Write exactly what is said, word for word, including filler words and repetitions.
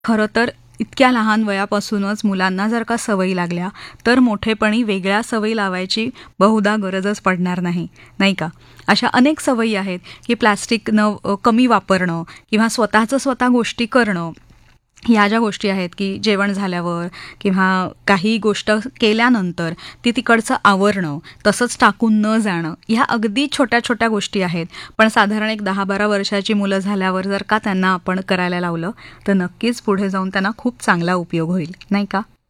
खरं तर इतक्या लहान वयापासूनच मुलांना जर का सवयी लागल्या तर मोठेपणी वेगळ्या सवयी लावायची बहुधा गरजच पडणार नाही, नाही का? अशा अनेक सवयी आहेत की प्लास्टिक न अ, कमी वापरणं किंवा स्वतःचं स्वतः गोष्टी करणं. ह्या ज्या गोष्टी आहेत की जेवण झाल्यावर किंवा काही गोष्ट केल्यानंतर ती तिकडचं आवरणं, तसंच टाकून न जाणं, ह्या अगदी छोट्या छोट्या गोष्टी आहेत. पण साधारण एक दहा बारा वर्षाची मुलं झाल्यावर जर का त्यांना आपण करायला लावलं तर नक्कीच पुढे जाऊन त्यांना खूप चांगला उपयोग होईल, नाही का?